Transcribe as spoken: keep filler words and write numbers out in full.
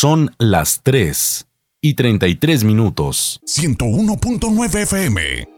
Son las tres y treinta y tres minutos. ciento uno punto nueve F M.